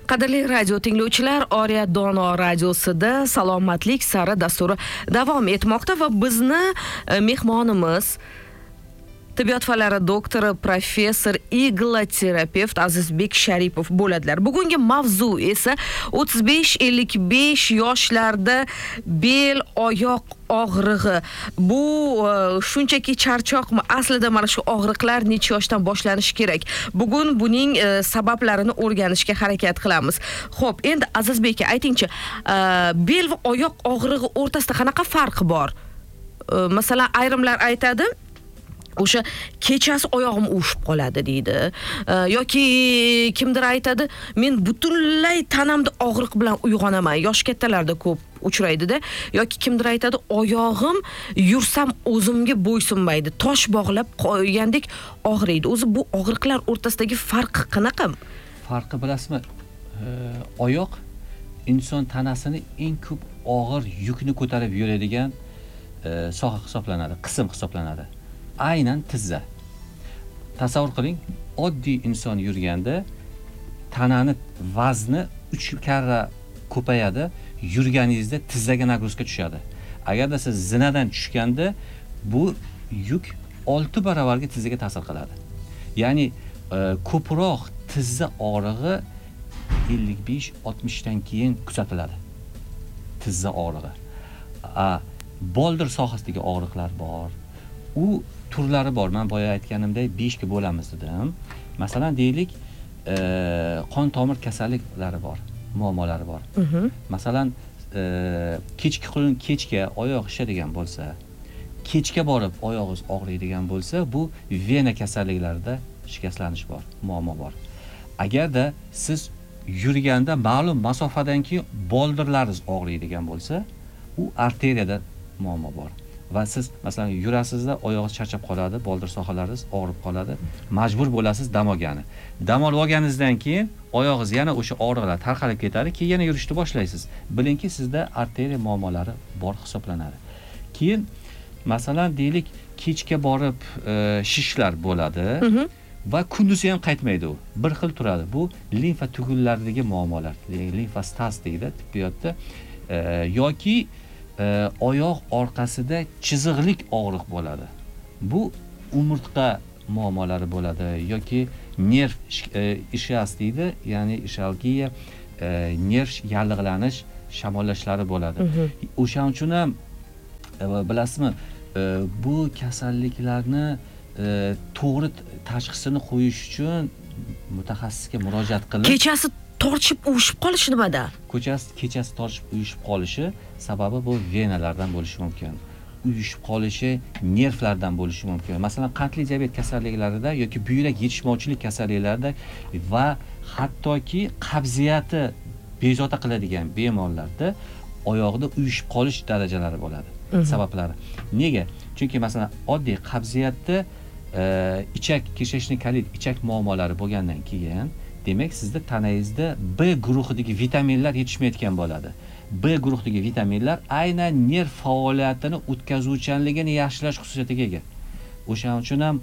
Qadrli radio tinglovchilar, Oriya Dono radiosida salomatlik sari dasturi davom etmoqda va bizni mehmonimiz tibbiyot fanlari doktori, professor, igloterapevt Azizbek Sharipov bo'ladilar. Bugungi mavzu esa 35-55 yoshlarda bel, oyoq og'rig'i. Bu shunchaki charchoqmi? Aslida mana shu og'riqlar necha yoshdan boshlanishi kerak? Bugun buning sabablarini o'rganishga harakat qilamiz. Xo'p, endi Azizbek, aytingchi, bel va oyoq og'rig'i o'rtasida qanaqa farq bor? Masalan, ayrimlar aytadi, o'sha kechasi oyog'im uvishib qoladi deydi. Yoki kimdir aytadi, men butunlay tanamda og'riq bilan uyg'onaman. Yosh kattalarda ko'p uchraydi-da. Yoki kimdir aytadi, oyog'im yursam o'zimga bo'ysunmaydi. Tosh bog'lab qo'ygandek og'riydi. O'zi bu og'riqlar o'rtasidagi farq qanaqa? Farqi bilasizmi? Oyoq inson tanasini eng ko'p og'ir yukni ko'tarib yuradigan soha hisoblanadi, qism hisoblanadi. Aynan tizza. Tasavvur qiling, oddiy inson yurganda tanani vazni 3 karra ko'payadi, yurganingizda tizzaga nagruzka tushadi. Agarda siz zinadan tushganda bu yuk 6 baravarga tizzaga ta'sir qiladi. Ya'ni ko'proq tizza og'rig'i 55-60 dan keyin kuzatiladi. Tizza og'rig'i. Boldir sohasidagi og'riqlar bor. U turlari bor. Men boya aytganimdek 5 ga bo'lamiz dedim. Masalan, deylik, qon tomir kasalliklari bor, muammolari bor. Masalan, kechga oyoq ishadigan bo'lsa, kechga borib oyog'ingiz og'riydigan bo'lsa, bu vena kasalliklarida shikastlanish bor, muammo bor. Agarda siz yurganda ma'lum masofadan keyin boldirlaringiz og'riydigan bo'lsa, u arteriyada muammo bor. Va siz masalan yurasizda oyog'ingiz charchab qoladi, boldir sohalaringiz og'rib qoladi, majbur bo'lasiz dam olgani. Dam olganingizdan keyin oyog'ingiz yana o'sha og'riqlar tarqalib ketadi, keyin yana yurishni boshlaysiz. Bilingki, sizda arteriya muammolari bor hisoblanadi. Keyin masalan deylik, kechga borib shishlar bo'ladi va kunduzi ham qaytmaydi u. Bir xil turadi. Bu limfa tugullaridagi muammolar, limfostaz deydi tibbiyotda, yoki oyoq orqasida chiziqlik og'riq bo'ladi. Bu umurtqa muammolari bo'ladi yoki nerv ischias deydi, ya'ni ishalgiya, nerv yallig'lanish, shamollashlari bo'ladi. O'shaning uchun ham bilasizmi, bu kasalliklarni to'g'ri tashxisini qo'yish uchun mutaxassisga murojaat qilib, kechasi tortishib uvishib qolishi nimada? Kechasi tortishib uyushib qolishi sababi bu venalardan bo'lishi mumkin. Uyushib qolishi nervlardan bo'lishi mumkin. Masalan, qandli diabet kasalliklarida yoki buyrak yetishmovchilik kasalliklarida va hattoki qabziyati bezovta qiladigan bemorlarda oyog'ida uyushib qolish darajalari bo'ladi. Sabablari. Nega? Chunki masalan, oddiy qabziyatda ichak kirishni kalit ichak muammolari bo'lgandan keyin, demak, sizda tanangizda B guruhidagi vitaminlar yetishmayotgan bo'ladi. B guruhidagi vitaminlar aynan nerv faoliyatini o'tkazuvchanligini yaxshilash xususiyatiga ega. O'shaning uchun ham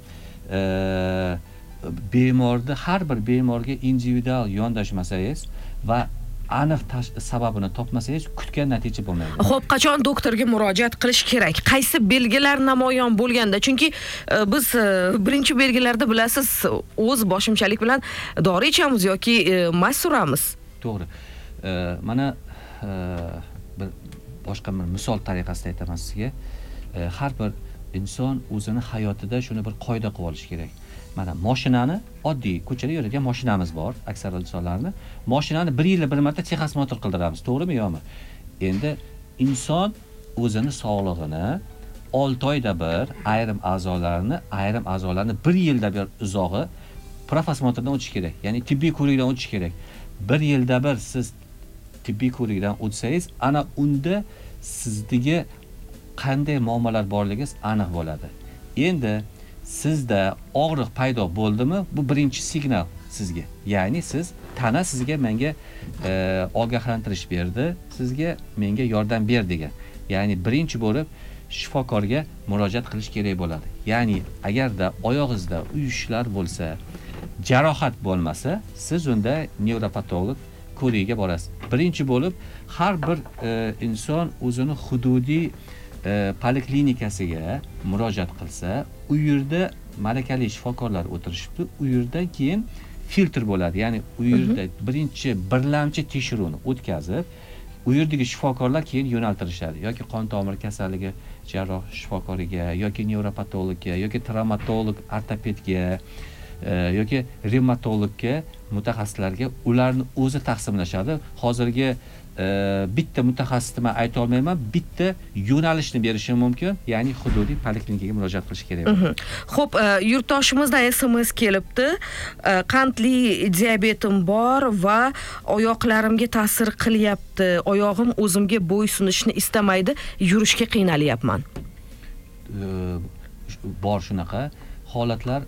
har bir bemorga individual yondashmasangiz va aniq sababini topmasangiz, kutgan natija bo'lmaydi. Xo'p, qachon doktorga murojaat qilish kerak? Qaysi belgilar namoyon bo'lganda? Chunki biz birinchi belgilarda bilasiz, o'z boshimchalik bilan dori ichamiz yoki mas suramiz. To'g'ri. Mana bir boshqa bir misol tariqasida aytaman sizga. Har bir inson o'zini hayotida shuni bir qoida qilib olishi kerak. Mana mashinani, oddiy ko'chada yuradigan mashinamiz bor, aksar insonlarni. Mashinani 1 yilda bir marta Texas motor qildiramiz, to'g'rimi yo'qmi? Endi inson o'zini sog'lig'ini 6 oyda bir, ayrim a'zolarini 1 yilda bir uzog'i profosmotrdan o'tish kerak. Ya'ni tibbiy ko'rikdan o'tish kerak. 1 yilda bir siz tibbiy ko'rikdan o'tsangiz, ana unda sizdagi qanday muammolar borligingiz aniq bo'ladi. Endi sizda og'riq paydo bo'ldimi, bu birinchi signal sizga. Ya'ni tana sizga menga ogohlantirish berdi, sizga menga yordam ber degan. Ya'ni birinchi bo'lib shifokorga murojaat qilish kerak bo'ladi. Ya'ni agarda oyog'ingizda uyushishlar bo'lsa, jarohat bo'lmasa, siz unda nevropatolog ko'rigiga borasiz. Birinchi bo'lib har bir inson o'zini hududiy poliklinikasiga murojaat qilsa, u yerda malakali shifokorlar o'tirishibdi. U yerdan keyin filtr bo'ladi. Ya'ni u yerda birinchi birlamchi tekshiruvni o'tkazib, u yerdagi shifokorlar keyin yo'naltirishadi. Yoki qon tomir kasalligi jarroh shifokoriga, yoki nevropatologga, yoki travmatolog, ortopedga, yoki revmatologga, mutaxassislarga ularni o'zi taqsimlashadi. Hozirgi bitta mutaxassisni men ayta olmayman, bitta yo'nalishni berishim mumkin, ya'ni hududiy poliklinikaga murojaat qilish kerak. Xo'p, yurtdoshimizdan SMS kelibdi. Qandli diabetim bor va oyoqlarimga ta'sir qilyapti. Oyog'im o'zimga bo'ysunishni istamaydi, yurishga qiynalyapman. Bor shunaqa holatlar.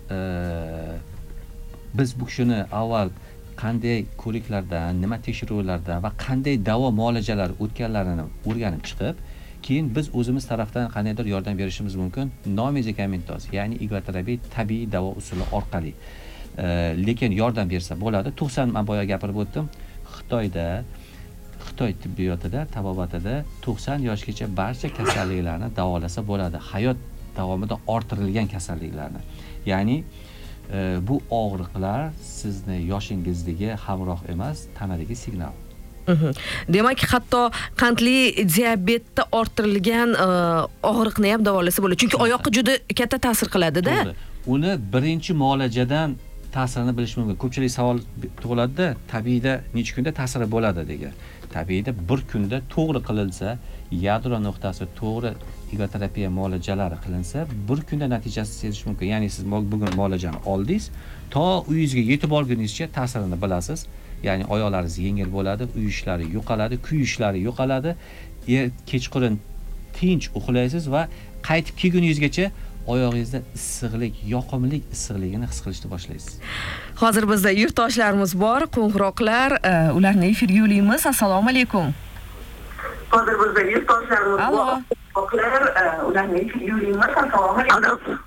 Biz bu kishini avval qanday ko'riklardan, nima tekshiruvlardan va qanday davo muolajalar o'tganlarini o'rganib chiqib, keyin biz o'zimiz tarafdan qandaydir yordam berishimiz mumkin. Non-medikamentoz, ya'ni igoterapiya tabiiy davo usuli orqali. Lekin yordam bersa bo'ladi. 90 men boya gapirib o'tdim. Xitoy tibbiyotida, tabobatida 90 yoshgacha barcha kasalliklarni davolasa bo'ladi. Hayot davomida orttirilgan kasalliklarni. Ya'ni bu og'riqlar sizni yoshingizdagi hamroh emas, tanadagi signal. Demak, hatto qandli diabetda orttirilgan og'riqni ham davolasa bo'ladi. Chunki oyoqqa juda katta ta'sir qiladi-da. Uni birinchi muolajadan ta'sirini bilish mumkin. Ko'pchilik savol tug'iladi-da, tabiiyda necha kunda ta'siri bo'ladi degan. Tabiiyda bir kunda to'g'ri qilinsa, yadro nuqtasi to'g'ri igoterapiya muolajalari qilinsa, bir kunda natijasini sezish mumkin. Ya'ni siz bugun muolajani oldingiz, to uyingizga yetib olguningizcha ta'sirini bilasiz. Ya'ni oyoqlaringiz yengil bo'ladi, uyishlari yo'qoladi, kuyishlari yo'qoladi. Kechqurun tinch uxlaysiz va qaytib kelguningizgacha oyog'ingizda issiqlik, yoqimli issiqligini his qilishni boshlaysiz. Hozir bizda yurtdoshlarimiz bor, qo'ng'iroqlar, ularni efirga yo'laymiz. Assalomu alaykum. Hozir bizda yurtdoshlarimiz bor. Ularni efirga yo'laymiz. Assalomu alaykum.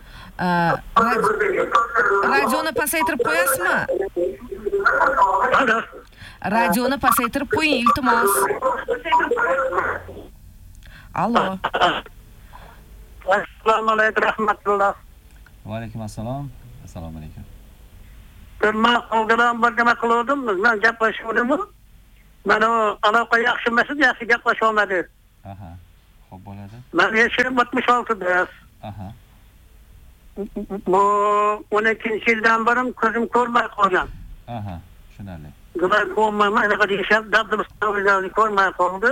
Radioni pasaytirib qo'yasizmi? Radioni pasaytirib qo'ying, iltimos. Allo. Assalomu alaykum, rahmatulloh. Va alaykum assalom. Assalomu alaykum. Men oldindan bir nima qildim, men gaplashuvdim. Mana aloqa yaxshi emas, yaxshi gaplasha olmadi. Aha. Xo'p bo'ladi. Men yashim 66 da. Aha. Bu 12-yildan beri ko'zim ko'rmay qolgan. Aha, tushunarli. Glaukom anaqa deyishib, dabdabasini ko'rmay qoldi.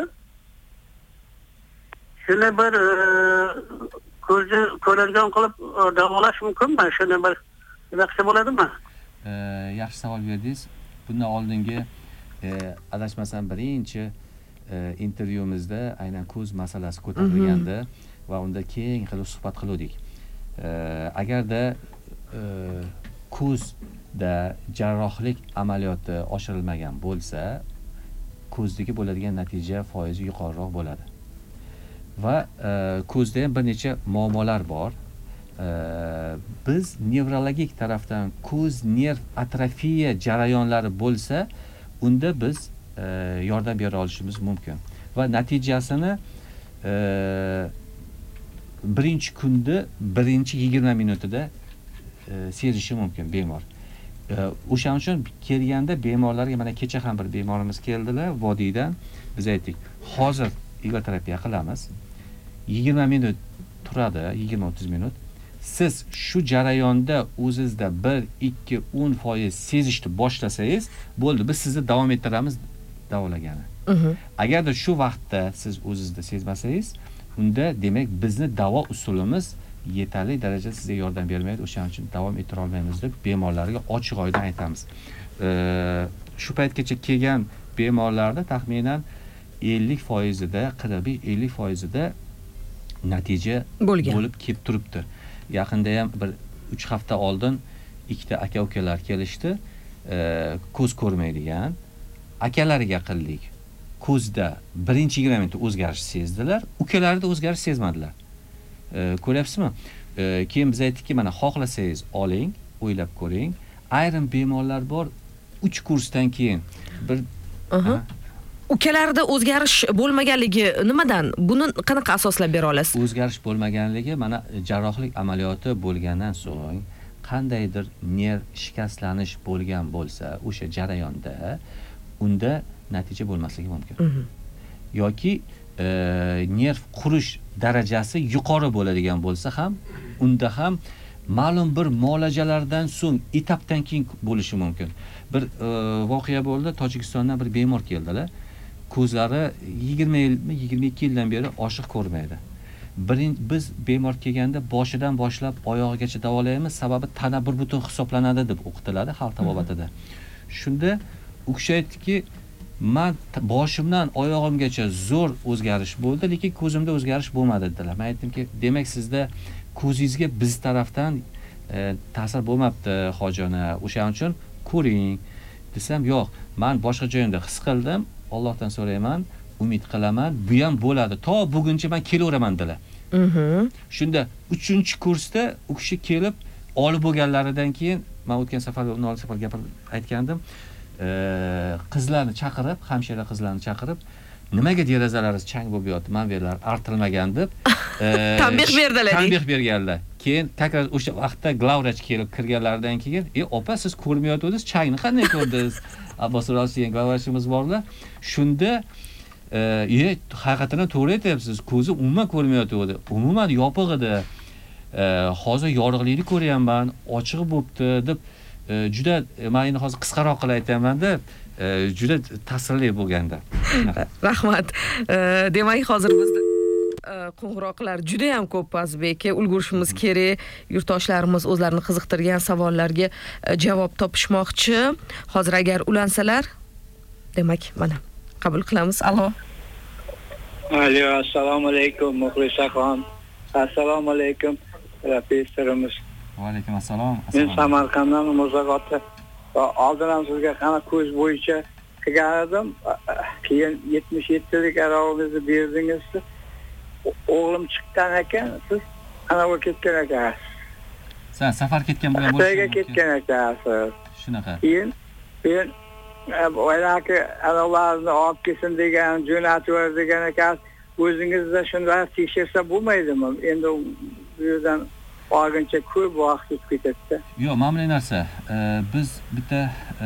Shuni bir ko'zni ko'radigan qilib davolash mumkinmi? Shuni bir yaxshi bo'ladimi? Yaxshi savol berdingiz. Bundan oldingi adashmasam birinchi intervyumizda aynan ko'z masalasi ko'tarilgandi va unda keng qilib suhbat qildik. Agarda ko'zda jarrohlik amaliyoti oshirilmagan bo'lsa, ko'zdagi bo'ladigan natija foizi yuqoriroq bo'ladi. Va ko'zda ham bir necha muammolar bor. Biz nevrologik tarafdan ko'z nerv atrofiya jarayonlari bo'lsa, unda biz yordam bera olishimiz mumkin. Va natijasini birinchi kunda, birinchi 20 minutida sezishi mumkin bemor. O'shaning uchun kelganda bemorlarga, mana kecha ham bir bemorimiz keldilar vodiydan. Biz aytdik, hozir igoterapiya qilamiz. 20 minut turadi, 20-30 minut. Siz shu jarayonda o'zingizda 1-2-10% sezishni boshlasangiz, bo'ldi, biz sizni davom ettiramiz davolagani. Agarda shu vaqtda siz o'zingizda sezmasangiz, unda demak bizni davo usulimiz yetarli darajada sizga yordam bermaydi. O'shaning uchun davom ettira olmaymiz deb bemorlarga ochiq oydin aytamiz. Shu paytgacha kelgan bemorlarda taxminan 50%da, 45-50%da natija bo'lib kelib turibdi. Yaqinda ham bir 3 hafta oldin ikkita aka-ukalar kelishdi. Ko'z ko'rmaydigan akalariga qildik. Ko'zda birinchi 20 minutda o'zgarish sezdilar, ukalarida o'zgarish sezmadilar. Ko'ryapsizmi? Keyin biz aytdikki, mana xohlasangiz oling, o'ylab ko'ring. Ayrim bemorlar bor, 3 kursdan keyin bir Ukalarda o'zgarish bo'lmaganligi nimadan? Buni qanaqa asoslab bera olasiz? O'zgarish bo'lmaganligi mana jarrohlik amaliyoti bo'lgandan so'ng qandaydir nerv shikastlanish bo'lgan bo'lsa, o'sha jarayonda unda natija bo'lmasligi mumkin. Yoki nerv qurish darajasi yuqori bo'ladigan bo'lsa ham, unda ham ma'lum bir muolajalardan so'ng etapdan keyin bo'lishi mumkin. Bir voqea bo'ldi, Tojikistondan bir bemor keldilar. Ko'zlari 22 yildan beri oshiq ko'rmaydi. Biz bemor kelganda boshidan boshlab oyog'igacha davolaymiz, sababi tana bir butun hisoblanadi deb o'qitiladi xalq tabobatida. Shunda u kishi aytdiki, men boshimdan oyog'imgacha zo'r o'zgarish bo'ldi, lekin ko'zimda o'zgarish bo'lmadi dedilar. Men aytdimki, demak sizda ko'zingizga biz tarafdan ta'sir bo'lmabdi, hojona. O'shaning uchun ko'ring desam, yo'q, men boshqa joyimda his qildim. Allohdan so'rayman, umid qilaman, bu ham bo'ladi. To buguncha men kelaveraman dedilar. Shunda 3-kursda u kishi kelib olib bo'lganlaridan keyin men o'tgan safar gapirib aytgandim. Qizlarni chaqirib, hamshira qizlarni chaqirib, nimaga derazalaringiz chang bo'lib yotdi, manbalar artilmagan deb tanbeh berdilar. Tanbeh berganlar. Keyin takrar o'sha vaqtda glavvrach kelib kirganlaridan keyin, opa siz ko'rmayotdingiz, changni qanday ko'rdingiz? Abbos Uros degan glavvrachimiz borlar. Shunda haqiqatan to'g'ri aytyapsiz, ko'zi umuman ko'rmayotdi. Umuman yopiq edi. Hozir yorug'likni ko'ryapman, ochiq bo'libdi deb juda men endi hozir qisqaroq qilib aytaman-da, juda ta'sirli bo'lganda. Rahmat. Demak, hozir bizda qo'ng'iroqlar juda ham ko'p Azbek, ulgurishimiz kerak. Yurtdoshlarimiz o'zlarini qiziqtirgan savollarga javob topishmoqchi. Hozir agar ulansalar, demak, mana qabul qilamiz. Allo. Alo, assalomu alaykum, Muxlisaxon. Assalomu alaykum, professorimiz. Va alaykum assalom. Men Samarqanddan Muzaqqotda oldin ham sizga qana ko'z bo'yicha qilgandim. Keyin 77lik arog'ingizni berdingiz. O'g'lim chiqqan ekan, siz anavi ketgan ekansiz. Sen safar ketgan bo'lgan bo'lsa. Xitoyga ketgan ekansiz. Shunaqa. Keyin o'ylaki analarni olib kelsin degan, jo'natib degan ekan. O'zingizda shunday tekshirsa bo'lmaydimi? Endi bu yerdan olguncha ko'p vaqt o'tib ketadi. Yo'q, mana bunday narsa. Biz bitta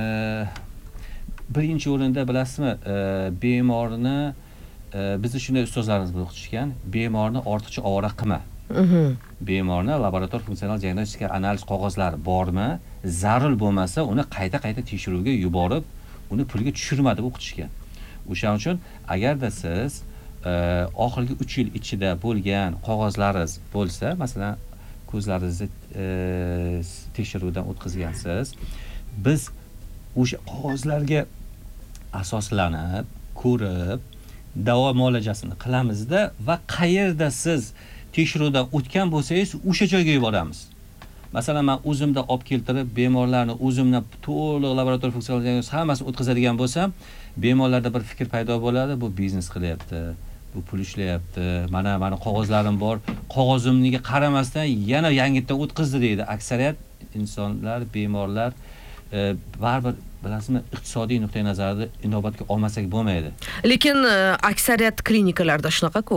birinchi o'rinda bilasizmi, bemorni bizni shunday ustozlarimiz o'qitishgan, bemorni ortiqcha ovora qilma. Bemorni laborator funksional diagnostika analiz qog'ozlari bormi? Zarur bo'lmasa, uni qayta tekshiruvga yuborib, uni pulga tushirma deb o'qitishgan. O'shaning uchun agarda siz oxirgi 3 yil ichida bo'lgan qog'ozlaringiz bo'lsa, masalan, ko'zlaringizni tekshiruvdan o'tkazgansiz, biz o'sha qog'ozlarga asoslanib, ko'rib, davo muolajasini qilamizda va qayerda siz tekshiruvdan o'tgan bo'lsangiz, o'sha joyga yuboramiz. Masalan, men o'zimda olib keltirib, bemorlarni o'zimdan to'liq laborator funksional diagnostika hammasini o'tkazadigan bo'lsam, bemorlarda bir fikr paydo bo'ladi, bu biznes qilyapti, bu pul ishlayapti, mana qog'ozlarim bor, qog'ozimniga qaramasdan yana yangitdan o'tkazdi deydi. Aksariyat insonlar, bemorlar baribir bilasizmi, iqtisodiy nuqtai nazarda inobatga olmasak bo'lmaydi. Lekin aksariyat klinikalarda shunaqa-ku.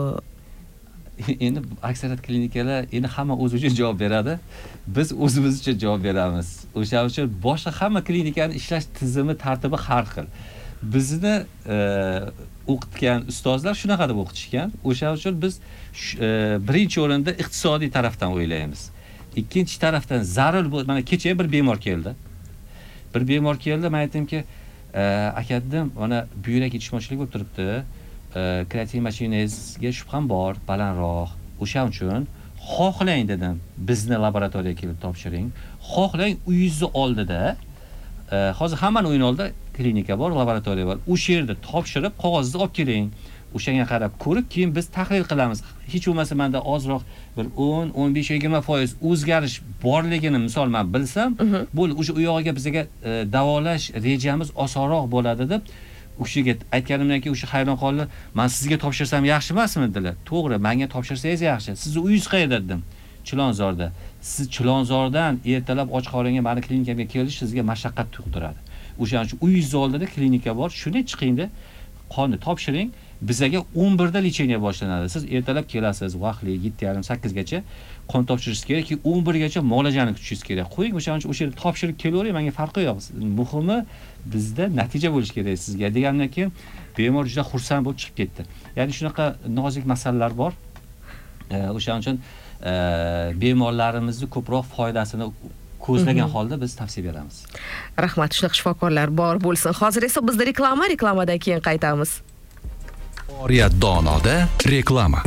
Endi aksariyat klinikalar endi hamma o'zi uchun javob beradi. Biz o'zimiz uchun javob beramiz. O'sha uchun boshqa hamma klinikaning ishlash tizimi, tartibi har xil. Bizni o'qitgan ustozlar shunaqa deb o'qitishgan. O'sha uchun biz birinchi o'rinda iqtisodiy tarafdan o'ylaymiz. Ikkinchi tarafdan zarur mana kecha bir bemor keldi. Men aytdimki, akadim, mana buyrak yetishmovchilik bo'lib turibdi. Kreatin mashinangizga shubham bor, balandroq. O'shaning uchun xohlang dedim, bizni laboratoriyaga kelib topshiring. Xohlang uyingizni oldida, hozir hammaning uyini oldida klinika bor, laboratoriya bor. O'sha yerda topshirib, qog'ozni olib keling. O'shanga qarab ko'rib, keyin biz tahlil qilamiz. Hech bo'lmasa menda ozroq bir 10, 15, 20% o'zgarish borligini misol men bilsam, bo'ldi, o'sha u yog'iga bizga davolash rejamiz osonroq bo'ladi deb o'shaga aytganimdan keyin o'sha hayron qoldi. Men sizga topshirsam yaxshi emasmi dedilar. To'g'ri, menga topshirsangiz yaxshi. Sizni uyingiz qayerda dedim. Chilonzorda. Siz Chilonzordan ertalab och qoringa meni klinikamga kelish sizga mashaqqat tug'diradi. O'shaning uchun uyingiz oldida klinika bor. Shuni chiqingda qonni topshiring. Bizaga 11 da lecheniya boshlanadi. Siz ertalab kelasiz, vaqtli 7:30 8 gacha qon topshirishingiz kerak, 11 gacha muolajani kutishingiz kerak. Qo'ying, o'shaning uchun o'sha yerda topshirib kelavering, menga farqi yo'q. Muhimi bizda natija bo'lishi kerak sizga. Degandan keyin bemor juda xursand bo'lib chiqib ketdi. Ya'ni shunaqa nozik masalalar bor. O'shaning uchun bemorlarimizni ko'proq foydasini ko'zlagan holda biz tavsiya beramiz. Rahmat, shunaqa shifokorlar bor bo'lsin. Hozir esa bizda reklamadan keyin qaytamiz. Oriyat Donoda reklama.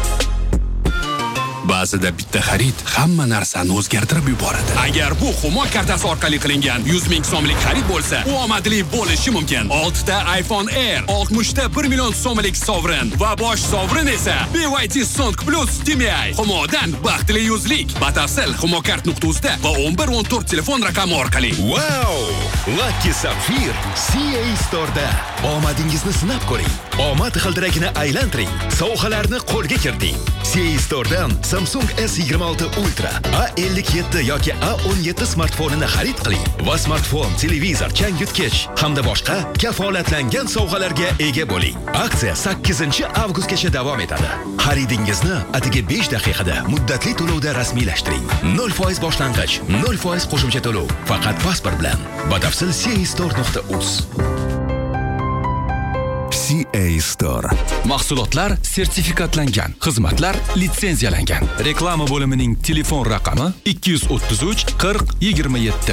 Ba'zida bitta xarid hamma narsani o'zgartirib yuboradi. Agar bu Humo kartasi orqali qilingan 100 ming so'mlik xarid bo'lsa, u omadli bo'lishi mumkin. 6 ta iPhone Air, 60 ta 1 million so'mlik sovrin va bosh sovrin esa BYD Song Plus TMI. Humodan baxtli yuzlik. Batafsil humokart.uz da va 1114 telefon raqami orqali. Wow! Lucky Sapphire CA Store'da omadingizni sinab ko'ring. Omad g'ildiragini aylantiring. Sovg'alarni qo'lga kiriting. CA Store'dan Samsung S26 Ultra, A57 yoki A17 smartfonini xarid qiling va smartfon, televizor, changyutgich hamda boshqa kafolatlangan sovg'alarga ega bo'ling. Aksiya 8-avgustgacha davom etadi. Xaridingizni atigi 5 daqiqada muddatli to'lovda rasmiylashtiring. 0% boshlang'ich, 0% qo'shimcha to'lov, faqat pasport bilan. Batafsil castore.uz. CA Store. Mahsulotlar sertifikatlangan, xizmatlar litsenziyalangan. Reklama bo'limining telefon raqami 233 40 27.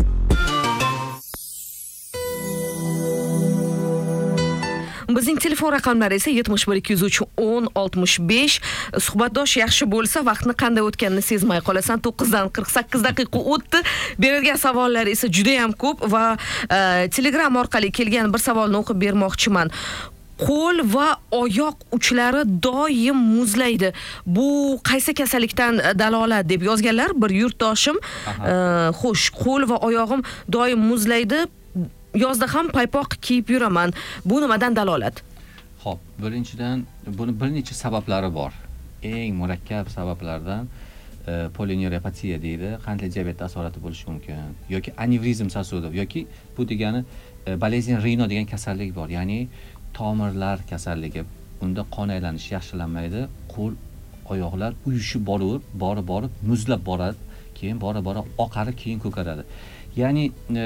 Bizning telefon raqamlari esa 71 203 10 65. Suhbatdosh yaxshi bo'lsa, vaqtni qanday o'tganini sezmay qolasan. 9 dan 48 daqiqa o'tdi. Berilgan savollar esa juda ham ko'p va Telegram orqali kelgan bir savolni o'qib bermoqchiman. Qo'l va oyoq uchlari doim muzlaydi. Bu qaysi kasallikdan dalolat deb yozganlar bir yurtdoshim. Xo'sh, qo'l va oyog'im doim muzlaydi. Yozda ham paypoq kiyib yuraman. Bu nimadan dalolat? Xo'p, birinchidan buni bir necha sabablari bor. Eng murakkab sabablardan polineuropatiya deydi, qandli diabet asorati bo'lishi mumkin yoki anevrizm sosudi yoki bu degani bolezen Raynaud degan kasallik bor. Ya'ni tomirlar kasalligi. Unda qon aylanishi yaxshilanmaydi, qo'l, oyoqlar uyushib borib muzlab boradi, keyin bora oqarib keyin ko'karadi. Ya'ni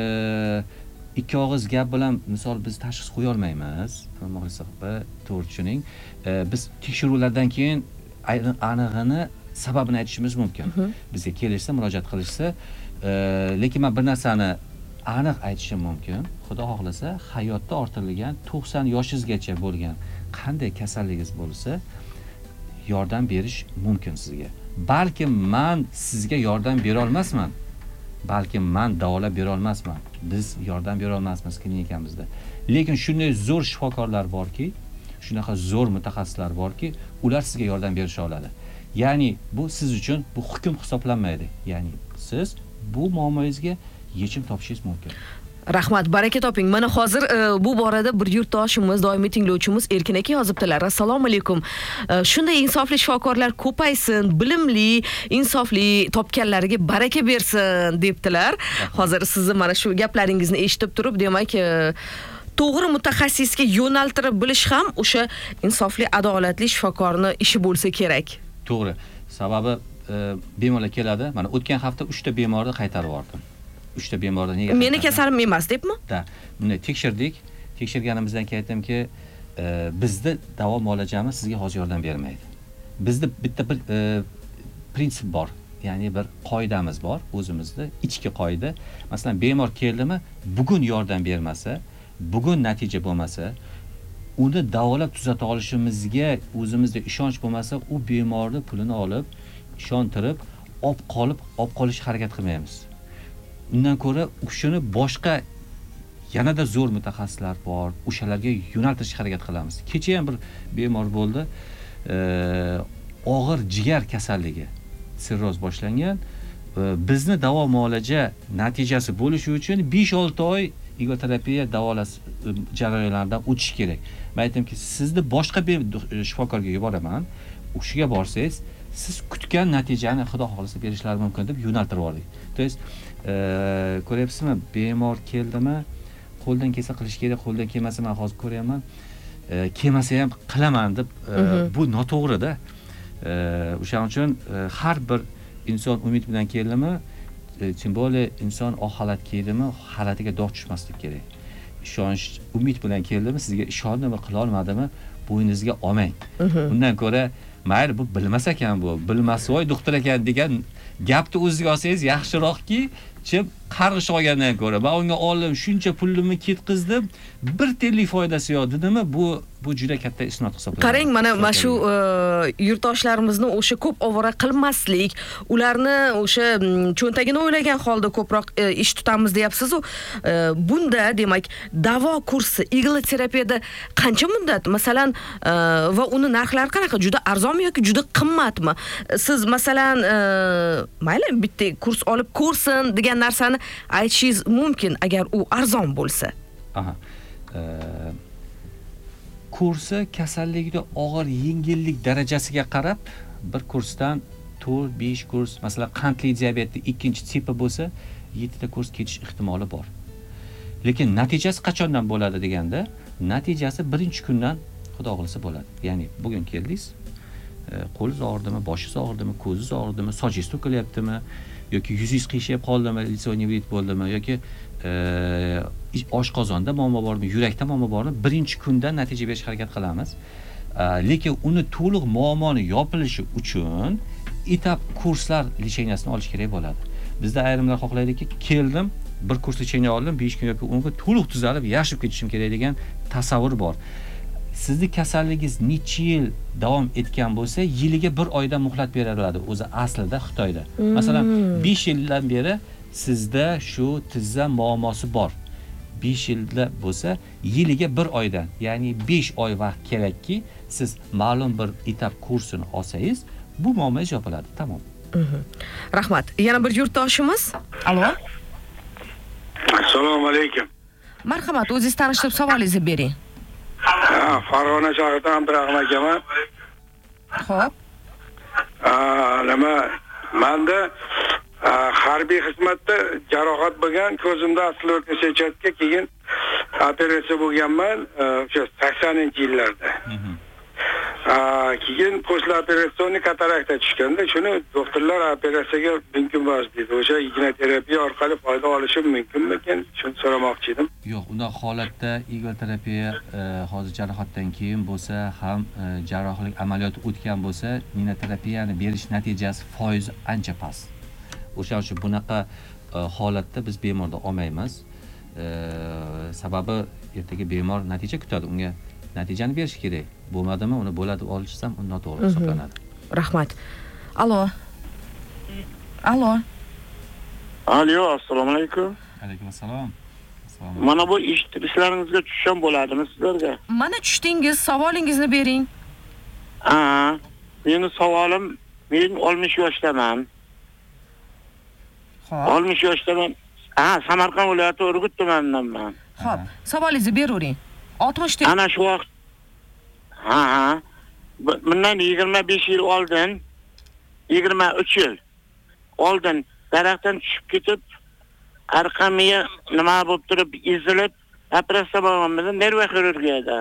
ikki og'iz gap bilan misol biz tashxis qo'ya olmaymiz. To'g'ri tushuning. Biz tekshiruvlardan keyin anig'ini sababini aytishimiz mumkin. Bizga kelishsa, murojaat qilishsa, lekin men bir narsani aniq aytishim mumkin. Xudo xohlasa, hayotda ortilgan 90 yoshingizgacha bo'lgan qanday kasalligingiz bo'lsa, yordam berish mumkin sizga. Balki men sizga yordam bera olmasman. Balki men davolab bera olmasman. Biz yordam bera olmasmiz klinikamizda. Lekin shunday zo'r shifokorlar borki, shunaqa zo'r mutaxassislar borki, ular sizga yordam berisha oladi. Ya'ni bu siz uchun bu hukm hisoblanmaydi. Ya'ni siz bu muammongizga yechim topishingiz mumkin. Rahmat, baraka toping. Mana hozir bu borada bir yurtdoshimiz, doimiy tinglovchimiz Erkin aka yozibdilar. Assalomu alaykum. Shunday insofli shifokorlar ko'paysin, bilimli, insofli topganlariga baraka bersin debdilar. Hozir sizni mana shu gaplaringizni eshitib turib, demak, to'g'ri mutaxassisga yo'naltirib bilish ham o'sha insofli, adolatli shifokorning ishi bo'lsa kerak. To'g'ri. Sababi bemorlar keladi. Mana o'tgan hafta 3 ta bemorni qaytarib yubordim. 3 ta bemorda nega? Meni kasalim emas debmi? Da. Buni tekshirdik. Tekshirganimizdan keyin aytdimki, bizda davo muolajamiz sizga hozir yordam bermaydi. Bizda bitta bir prinsip bor. Ya'ni bir qoidamiz bor o'zimizda, ichki qoida. Masalan, bemor keldimi, bugun yordam bermasa, bugun natija bo'lmasa, uni davolab tuzata olishimizga o'zimizda ishonch bo'lmasa, u bemorning pulini olib, ishontirib, olib qolish harakat qilmaymiz. Undan ko'ra o'shani boshqa yanada zo'r mutaxassislar bor, o'shalarga yo'naltirish harakat qilamiz. Kecha ham bir bemor bo'ldi, og'ir jigar kasalligi, sirroz boshlangan. Bizni davo muolaja natijasi bo'lishi uchun 5-6 oy igoterapiya davolash jarayonlaridan o'tish kerak. Men aytdimki, sizni boshqa bir shifokorga yuboraman. O'shiga borsangiz, siz kutgan natijani xudo xolisa berishlari mumkin deb yo'naltirib oldik. To есть, ko'ryapsizmi, bemor keldimi, qo'ldan kelsa qilish kerak, qo'ldan kelmasa men hozir ko'ryapman. Kelmasa ham qilaman deb bu noto'g'ri-da. O'shaning uchun har bir inson umid bilan keldimi, tем более inson oxalat keldimi, xalatiga dog' tushmaslik kerak. Ishonch, umid bilan keldimi, sizga ishondimi, qila olmadimi, bo'yningizga olmang. Bundan ko'ra mayli bu bilmas ekan bu, bilmasvoy doktor ekan degan gapni o'ziga olsangiz yaxshiroqki, chim qarg'ish olgandan ko'ra. Men unga oldim, shuncha pulimni ketkizdim, bir tiyinlik foydasi yo'q dedimi, bu juda katta isnot hisoblanadi. Qarang, mana shu yurtdoshlarimizni o'sha ko'p ovora qilmaslik, ularni o'sha cho'ntagini o'ylagan holda ko'proq ish tutamiz deyapsiz. Bunda demak, davo kursi igna terapiyada qancha muddat, masalan, va uni narxlari qanaqa? Juda arzonmi yoki juda qimmatmi? Siz masalan, mayli bitta kurs olib ko'rsin degan narsani aytishingiz mumkin agar u arzon bo'lsa. Aha. Kursi kasallikda og'ir yengillik darajasiga qarab bir kursdan 4-5 kurs, masalan qandli diabetning 2-tipi bo'lsa 7 ta kurs ketish ehtimoli bor. Lekin natijasi qachondan bo'ladi deganda, natijasi birinchi kundan xudo xolisa bo'ladi. Ya'ni bugun keldingiz, qo'lingiz og'ridimi, boshingiz og'ridimi, ko'zingiz og'ridimi, sochingiz to'kilyaptimi yoki yuzingiz qiyshayib qoldimi, litsionevrit bo'ldimi yoki oshqozonda muammo bormi, yurakda muammo bormi, birinchi kundan natija berishga harakat qilamiz. Lekin uni to'liq muammoni yopilishi uchun etap kurslar licheniyasini olish kerak bo'ladi. Bizda ayrimlar xohlaydiki, keldim, bir kurs licheniya oldim, 5 kun yoki 10 kun to'liq tuzalib, yashib ketishim kerak degan tasavvur bor. Sizning kasalligingiz necha yil davom etgan bo'lsa, yiliga 1 oydan muhlat beriladi o'zi aslida Xitoyda. Masalan, 5 yildan beri sizda shu tizza muammosi bor. 5 yilda bo'lsa, yiliga 1 oydan, ya'ni 5 oy vaqt kerakki, siz ma'lum bir etap kursini olsangiz, bu muammongiz yopiladi. Tamom. Rahmat. Yana bir yurtdoshimiz. Alo. Assalomu alaykum. Marhamat, o'zingiz tanishtirib savolingizni bering. Farg'ona shahridan Abdurahmon akaman. Xo'p. Menda harbiy xizmatda jarohat bo'lgan, ko'zimda asloka sechatga keyin operatsiya bo'lganman o'sha 80-yillarda. Keyin post operatsionni katarakta tushganda, shuni doktorlar operatsiyaga mumkin emas dedi. O'sha igna terapiya orqali foyda olishim mumkinmikin? Shuni so'ramoqchi edim. Yo'q, unday holatda igna terapiya hozir jarohatdan keyin bo'lsa ham jarrohlik amaliyoti o'tgan bo'lsa, igna terapiyani berish natijasi foizi ancha past. O'shaning uchun bunaqa holatda biz bemorni olmaymiz. Sababi ertaga bemor natija kutadi, unga natijani berish kerak. Bo'lmadimi, uni bo'ladi olishsam, uni noto'g'ri hisoblanadi. Rahmat. Alo. Alo. Alo, assalomu alaykum. Alaykum assalom. Mana bu ishlaringizga tushsam bo'ladimi sizlarga? Mana tushdingiz, savolingizni bering. Meni savolim, men 60 yoshdaman. Xo'p. 60 yoshdaman. Samarqand viloyati Urgut tumanidanman. Xo'p, savolingizni beravering. 60 Ana shu vaqt. Bundan 25 yil oldin, 23 yil oldin daraxtdan tushib ketib, arqamiga nima bo'lib turib, ezilib, operatsiya bo'lganman, nerv xirurgiyada.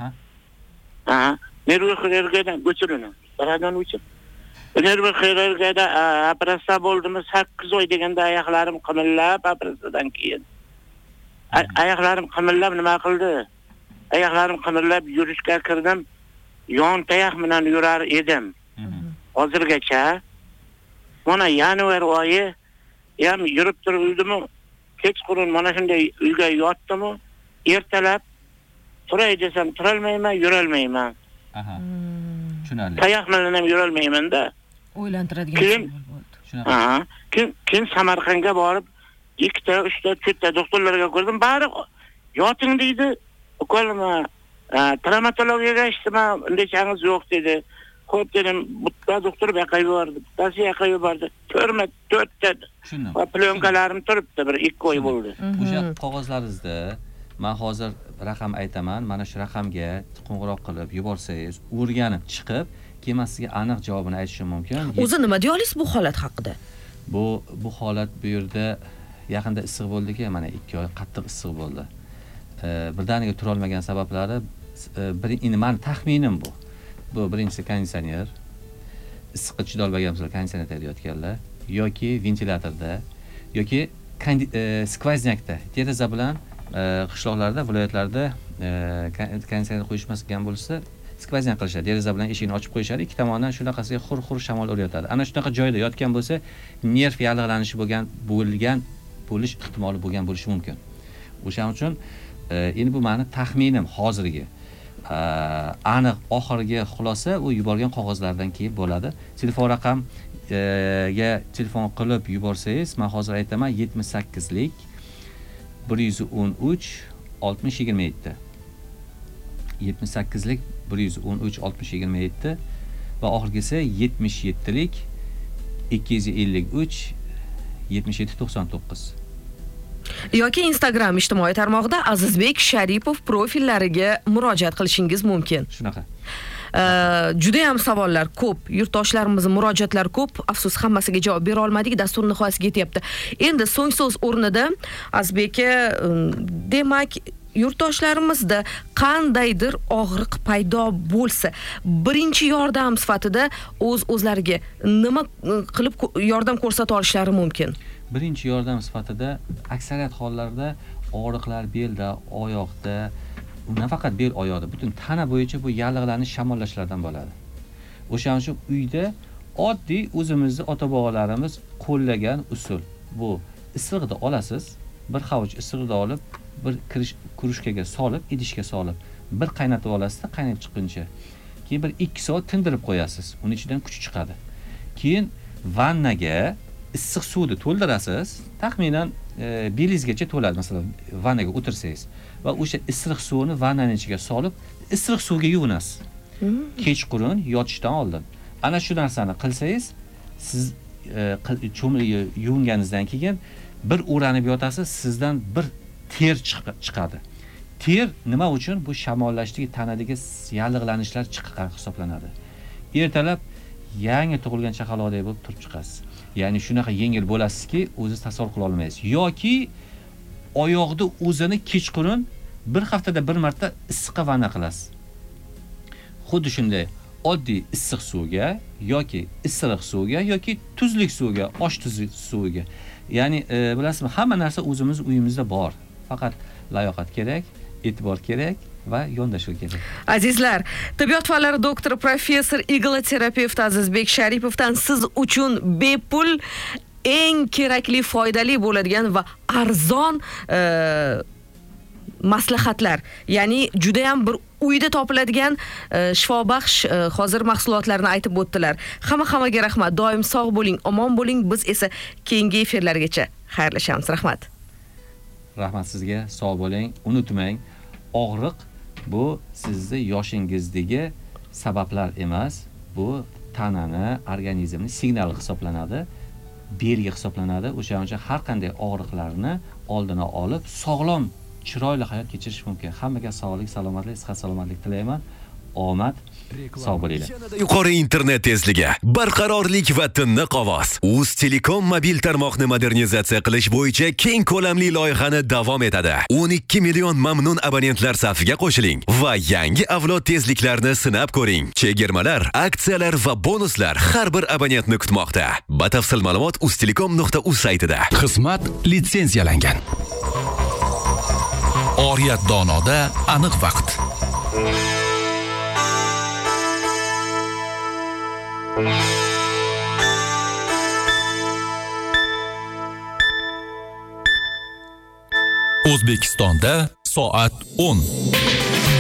Nerv xirurgiyadan o'chirildim. Daraxtdan o'chib. Nerv xirurgiyada operatsiya bo'ldim, 8 oy deganda oyoqlarim qimillab, operatsiyadan keyin. Oyoqlarim qimillab nima qildi? Oyoqlarim qimillab yurishga kirdim. Yon tayoq bilan yurar edim. Hozirgacha mana yanvar oyi ham yurib turildim-u, kechqurun mana shunday uyga yotdim-u, ertalab turay desam turolmayman, yurolmayman. Tushunarli. Tayoq bilan ham yurolmayman-da. O'ylantiradigan savol bo'ldi. Keyin Samarqandga borib 2 ta, 3 ta, 4 ta doktorlarga ko'rdim, bari yoting deydi. Ukolma travmatologiyaga ishtman, undaychangiz yo'q dedi. Xo'p dedim, bitta doktor yoqqa yubordi, bittasi yoqqa yubordi. 4 ta. Va plyonkalarım turibdi, bir 2 oy bo'ldi. O'sha qog'ozlaringizda men hozir raqam aytaman, mana shu raqamga qo'ng'iroq qilib yuborsangiz, o'rganib chiqib, keyin sizga aniq javobini aytishim mumkin. O'zi nima deyolasiz bu holat haqida? Bu holat bu yerda yaqinda issiq bo'ldiki, mana 2 oy qattiq issiq bo'ldi. birdaniga tura olmagan sabablari mani taxminim bu. Bu birinchisi konditsioner, issiqqa chiday olmagan misol konditsioner tayyorlayotganlar yoki ventilyatorda yoki skvoznyakda deraza bilan qishloqlarda, viloyatlarda konditsioner qo'yishmagan bo'lsa, skvoznak qilishadi. Deraza bilan eshikni ochib qo'yishadi. Ikki tomondan shunaqasiga xur shamol urayotadi. Ana shunaqa joyda yotgan bo'lsa, nerv yallig'lanishi bo'lish ehtimoli bo'lishi mumkin. O'shaning uchun endi bu meni taxminim hozirgi aniq oxirgi xulosa u yuborgan qog'ozlardan keyin bo'ladi. Telefon raqamga telefon qilib yuborsangiz, men hozir aytaman 78lik 113 60 27. 78lik 113 60 27 va oxirgisi 77lik 253 77 99. Yoki Instagram ijtimoiy tarmog'ida Azizbek Sharipov profillariga murojaat qilishingiz mumkin. Shunaqa. Juda ham savollar ko'p, yurtdoshlarimizning murojaatlari ko'p. Afsus, hammasiga javob bera olmadik, dastur nihoyasiga yetyapti. Endi so'ng so'z o'rnida Azizbek demak yurtdoshlarimizda qandaydir og'riq paydo bo'lsa, birinchi yordam sifatida o'zlariga nima qilib yordam ko'rsata olishlari mumkin? Birinchi yordam sifatida aksariyat hollarda og'riqlar belda, oyoqda, nafaqat bel oyoqda, butun tana bo'yicha bu yallig'lanish, shamollashlardan bo'ladi. O'shaning uchun uyda oddiy o'zimizni ota-bobolarimiz qo'llagan usul. Bu issiqda olasiz, bir hovuch issiqda olib, bir krujkaga solib, idishga solib, bir qaynatib olasiz-da, qaynab chiqquncha. Keyin bir 2 soat tindirib qo'yasiz. Uning ichidan kuch chiqadi. Keyin vannaga issiq suvni to'ldirasiz. Taxminan belingizgacha to'ladi, masalan, vannaga o'tirsangiz va o'sha issiq suvni vannaning ichiga solib, issiq suvga yuvinasiz. Kechqurun yotishdan oldin. Ana shu narsani qilsangiz, siz yuvinganingizdan keyin bir o'ranib yotasiz, sizdan bir ter chiqadi. Ter nima uchun? Bu shamollashdagi tanadagi yallig'lanishlar chiqqan hisoblanadi. Ertalab yangi tug'ilgan chaqaloqdek bo'lib turib chiqasiz. Ya'ni shunaqa yengil bo'lasizki, o'zingiz tasavvur qila olmaysiz. Yoki oyoqda o'zini kechqurun bir haftada bir marta issiqqa vanna qilasiz. Xuddi shunday oddiy issiq suvga yoki issiq suvga yoki tuzli suvga, osh tuzi suviga. Ya'ni bilasizmi, hamma narsa o'zimiz uyimizda bor. Faqat layoqat kerak, e'tibor kerak va yondashuv kerak. Azizlar, tibbiyot fanlari doktori professor igloterapevt Azizbek Sharipovdan siz uchun bepul eng kerakli, foydali bo'ladigan va arzon maslahatlar, ya'ni juda ham bir uyda topiladigan shifobaxsh hozir mahsulotlarni aytib o'tdilar. Hammaga rahmat. Doim sog' bo'ling, omon bo'ling. Biz esa keyingi efirlargacha xayrlashamiz. Rahmat. Rahmat sizga, sog' bo'ling. Unutmang, og'riq bu sizni yoshingizdagi sabablar emas, bu tanani, organizmni signali hisoblanadi, belgi hisoblanadi. O'shaning uchun har qanday og'riqlarni oldini olib, sog'lom, chiroyli hayot kechirish mumkin. Hammaga sog'lik, salomatlik, sihat salomatlik tilayman. Omad, sog' bo'linglar. Yuqori internet tezligi, barqarorlik va tiniq ovoz. Uz Telekom mobil tarmoqni modernizatsiya qilish bo'yicha keng ko'lamli loyihani davom etadi. 12 million mamnun abonentlar safiga qo'shiling va yangi avlod tezliklarni sinab ko'ring. Chegirmalar, aksiyalar va bonuslar har bir abonentni kutmoqda. Batafsil ma'lumot uztelekom.uz saytida. Xizmat litsenziyalangan. Oriyat donoda aniq vaqt. O'zbekistonda soat 10.